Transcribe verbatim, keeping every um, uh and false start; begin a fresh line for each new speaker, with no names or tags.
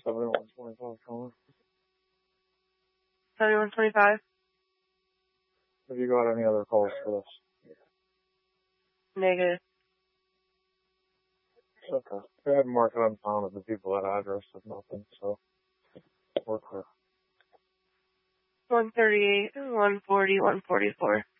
seventy-one twenty-five, Connor.
seventy-one twenty-five.
Have you got any other calls for this?
Negative.
Okay. Go ahead and mark it unfounded. The people at address is nothing, so we're clear.
one thirty-eight, one forty, one forty-four.